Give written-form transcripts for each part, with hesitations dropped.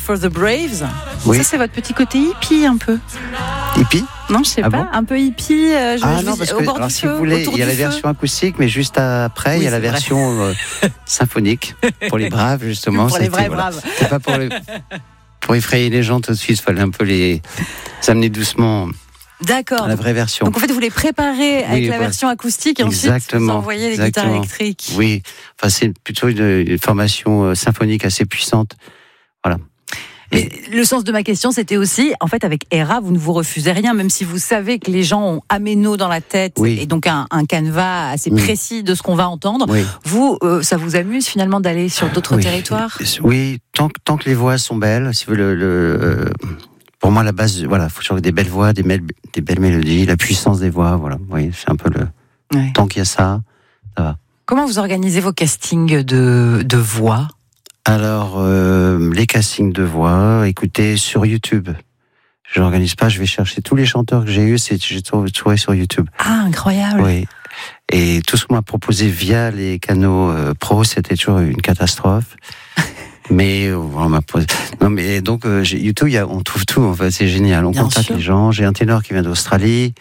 for the Braves. Oui. Ça, c'est votre petit côté hippie un peu. Hippie? Non, je sais pas. Bon Un peu hippie. Non, parce au que bord alors, du si feu, vous voulez, autour il y a du la feu. version acoustique, mais juste après, il y a la c'est vrai. version symphonique pour les braves, justement. Pour les C'était, vrais voilà. braves. C'est pas pour effrayer les gens tout de suite. Il fallait un peu les amener doucement D'accord. à la vraie version. Donc en fait, vous les préparez avec la voilà. version acoustique et ensuite vous envoyez les guitares électriques. Oui, enfin c'est plutôt une formation symphonique assez puissante. Voilà. Mais le sens de ma question, c'était aussi, en fait, avec Hera, vous ne vous refusez rien, même si vous savez que les gens ont Améno dans la tête, et donc un canevas assez précis de ce qu'on va entendre. Oui. Vous, ça vous amuse finalement d'aller sur d'autres territoires ? Oui, tant que les voix sont belles, si vous voulez, pour moi, la base, voilà, faut toujours des belles voix, des belles mélodies, la puissance des voix, voilà. Oui, c'est un peu tant qu'il y a ça va. Comment vous organisez vos castings de voix ? Alors, les castings de voix, écoutez, sur YouTube. Je n'organise pas, je vais chercher tous les chanteurs que j'ai eus, j'ai trouvé sur YouTube. Ah, incroyable. Oui. Et tout ce qu'on m'a proposé via les canaux pro, c'était toujours une catastrophe. Mais on m'a posé. Non, mais donc YouTube, on trouve tout. En fait, c'est génial. On contacte les gens. J'ai un ténor qui vient d'Australie.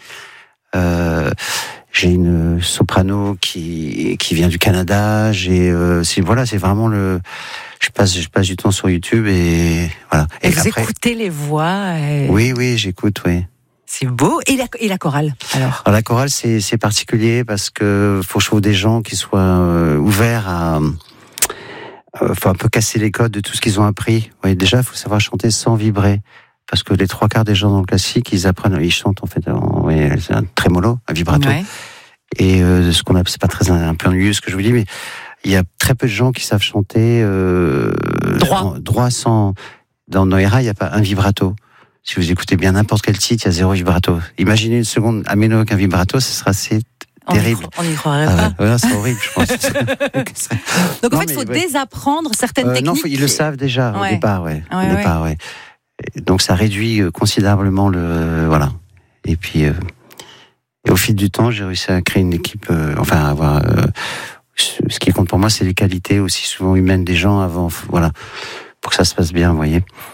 J'ai une soprano qui vient du Canada. C'est vraiment je passe du temps sur YouTube et voilà. Et vous écoutez les voix. Oui, j'écoute, oui. C'est beau. Et la chorale, alors la chorale, c'est particulier parce que faut que je trouve des gens qui soient ouverts à. Faut un peu casser les codes de tout ce qu'ils ont appris. Oui, déjà, il faut savoir chanter sans vibrer. Parce que les 3/4 des gens dans le classique, ils chantent en fait, c'est un trémolo, un vibrato. Ouais. Et ce qu'on appelle, c'est pas très un peu ennuyeux ce que je vous dis, mais il y a très peu de gens qui savent chanter droit sans. Dans Noéra, il n'y a pas un vibrato. Si vous écoutez bien n'importe quel titre, il y a 0 vibrato. Imaginez une seconde Améno avec un vibrato, ce sera assez terrible. On n'y croirait pas. Ouais, c'est horrible, je pense. Donc en fait, il faut désapprendre certaines techniques. Non, ils le savent déjà au départ, ouais. Donc ça réduit considérablement voilà. Et puis au fil du temps, j'ai réussi à créer une équipe, avoir. Ce qui compte pour moi, c'est les qualités aussi souvent humaines des gens avant, voilà, pour que ça se passe bien, vous voyez.